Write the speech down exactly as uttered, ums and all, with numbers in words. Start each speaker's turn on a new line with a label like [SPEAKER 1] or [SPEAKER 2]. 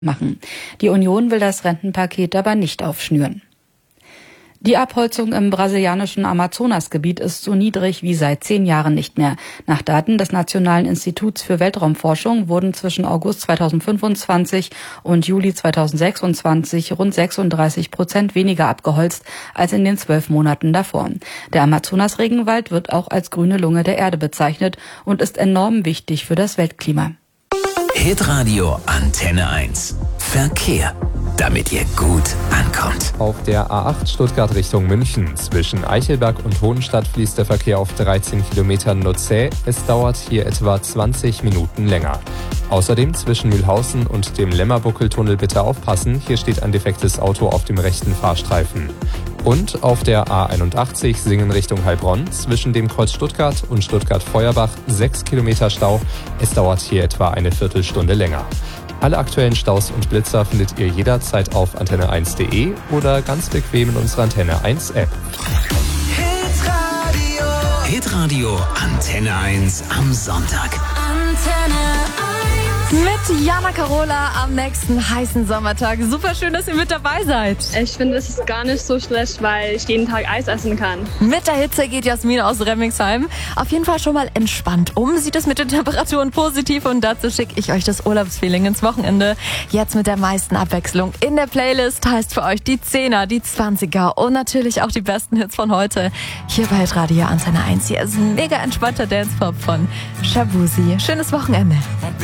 [SPEAKER 1] machen. Die Union will das Rentenpaket aber nicht aufschnüren. Die Abholzung im brasilianischen Amazonasgebiet ist so niedrig wie seit zehn Jahren nicht mehr. Nach Daten des Nationalen Instituts für Weltraumforschung wurden zwischen August zweitausendfünfundzwanzig und Juli zweitausendsechsundzwanzig rund sechsunddreißig Prozent weniger abgeholzt als in den zwölf Monaten davor. Der Amazonas-Regenwald wird auch als grüne Lunge der Erde bezeichnet und ist enorm wichtig für das Weltklima.
[SPEAKER 2] Hitradio Antenne eins. Verkehr, damit ihr gut ankommt.
[SPEAKER 3] Auf der A acht Stuttgart Richtung München zwischen Eichelberg und Hohenstadt fließt der Verkehr auf dreizehn Kilometern nur zäh. Es dauert hier etwa zwanzig Minuten länger. Außerdem zwischen Mühlhausen und dem Lämmerbuckeltunnel bitte aufpassen. Hier steht ein defektes Auto auf dem rechten Fahrstreifen. Und auf der A einundachtzig Singen Richtung Heilbronn zwischen dem Kreuz Stuttgart und Stuttgart-Feuerbach sechs Kilometer Stau. Es dauert hier etwa eine Viertelstunde länger. Alle aktuellen Staus und Blitzer findet ihr jederzeit auf antenne eins punkt de oder ganz bequem in unserer Antenne eins App.
[SPEAKER 2] Hitradio. Hitradio Antenne eins am Sonntag.
[SPEAKER 4] Antenne eins.
[SPEAKER 5] Mit Jana Carola am nächsten heißen Sommertag. Super schön, dass ihr mit dabei seid.
[SPEAKER 6] Ich finde, es ist gar nicht so schlecht, weil ich jeden Tag Eis essen kann.
[SPEAKER 5] Mit der Hitze geht Jasmin aus Remmingsheim auf jeden Fall schon mal entspannt um. Sieht es mit den Temperaturen positiv und dazu schicke ich euch das Urlaubsfeeling ins Wochenende. Jetzt mit der meisten Abwechslung in der Playlist heißt für euch die Zehner, die Zwanziger und natürlich auch die besten Hits von heute. Hier bei Radio Antenne eins. Hier ist ein mega entspannter Dance-Pop von Shabuzi. Schönes Wochenende.